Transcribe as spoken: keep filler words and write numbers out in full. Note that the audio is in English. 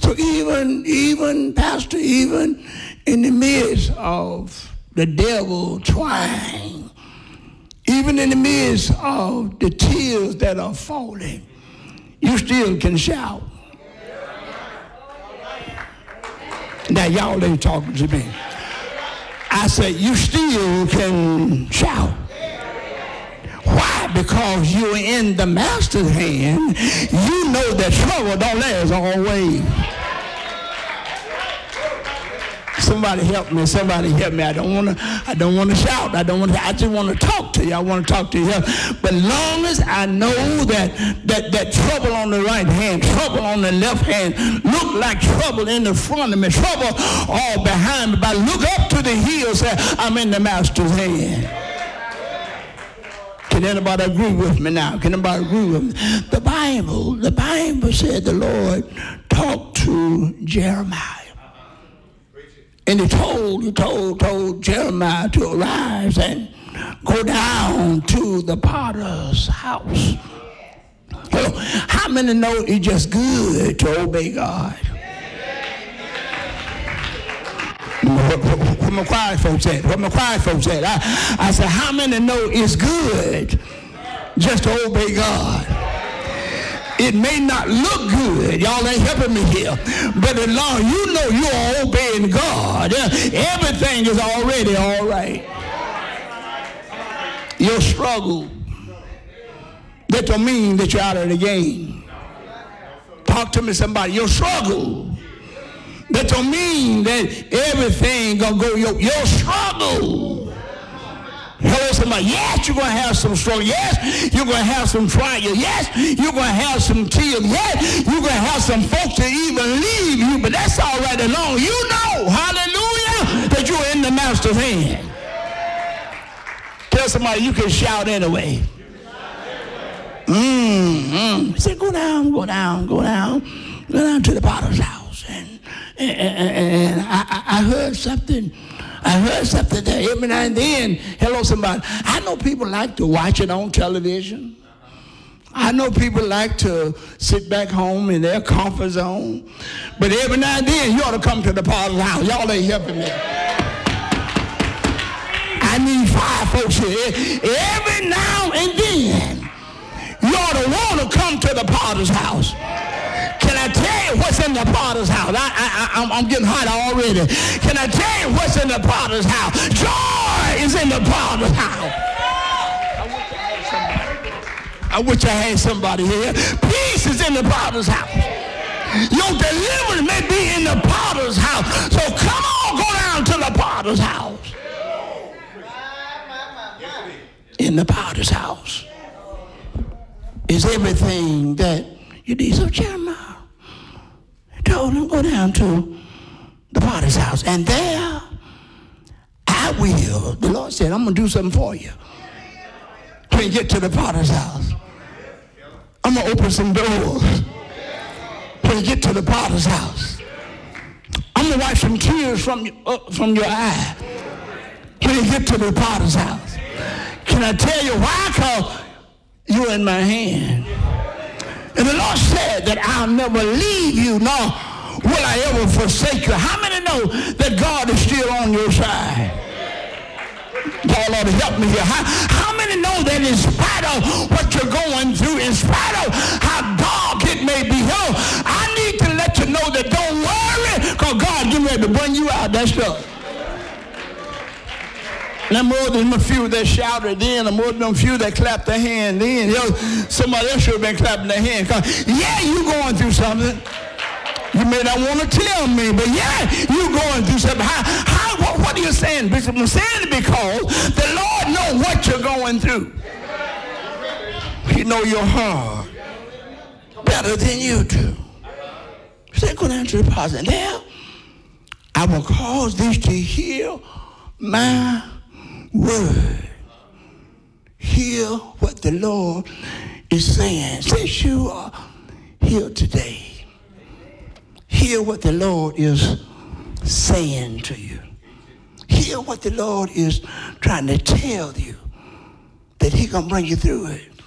So even, even, Pastor, even in the midst of the devil trying, even in the midst of the tears that are falling, you still can shout. Now, y'all ain't talking to me. I said, you still can shout. Why? Because you're in the master's hand. You know that trouble don't last always. Somebody help me. Somebody help me. I don't want to. I don't want to shout. I don't want to. I just want to talk to you. I want to talk to you. But long as I know that that that trouble on the right hand, trouble on the left hand, look like trouble in the front of me, trouble all behind me. But I look up to the hills. Say, I'm in the master's hand. Can anybody agree with me now? Can anybody agree with me? The Bible, the Bible said the Lord talked to Jeremiah. And he told, he told, told Jeremiah to arise and go down to the potter's house. Hello. How many know it's just good to obey God? What my quiet folks said, what my quiet folks said. I, I said, how many know it's good just to obey God? It may not look good. Y'all ain't helping me here. But as long as you know you are obeying God, everything is already all right. Your struggle, that don't mean that you're out of the game. Talk to me, somebody. Your struggle, that don't mean that everything gonna go your, your struggle. Hello, somebody. Yes, you're going to have some struggle. Yes, you're going to have some trial. Yes, you're going to have some tears. Yes, you're going to have some folks that even leave you, but that's all right as long as you know, hallelujah, that you're in the master's hand. Tell somebody you can shout anyway. Mm-hmm. He said, go down, go down, go down, go down to the potter's house. And, and, and, and I, I heard something. I heard something there every now and then. Hello, somebody. I know people like to watch it on television. I know people like to sit back home in their comfort zone. But every now and then, you ought to come to the potter's house. Y'all ain't helping me. I need five folks here. Every now and then, you ought to want to come to the potter's house. Can I tell you what's in the potter's house? I, I, I, I'm getting hot already. Can I tell you what's in the potter's house? Joy is in the potter's house. I wish I had somebody here. Peace is in the potter's house. Your deliverance may be in the potter's house. So come on, go down to the potter's house. In the potter's house is everything that you need. So Jeremiah told him, go down to the potter's house. And there I will. The Lord said, I'm going to do something for you. When you get to the potter's house, I'm going to open some doors. When you get to the potter's house, I'm going to wipe some tears from, uh, from your eye. When you get to the potter's house. Can I tell you why? Because you're in my hand. And the Lord said that I'll never leave you, nor will I ever forsake you. How many know that God is still on your side? Y'all ought to help me here. How, how many know that in spite of what you're going through, in spite of how dark it may be, oh, I need to let you know that don't worry, because God getting ready to bring you out. That's stuff. Now more than a few that shouted then, or more than a few that clapped their hand then. You know, somebody else should have been clapping their hand. Yeah, you going through something. You may not want to tell me, but yeah, you going through something. How, how, what, what are you saying, Bishop? I'm saying it because the Lord knows what you're going through. He knows your heart better than you do. So go down to the pause, and there I will cause these to hear my word. Hear what the Lord is saying. Since you are here today, hear what the Lord is saying to you. Hear what the Lord is trying to tell you, that He gonna bring you through it.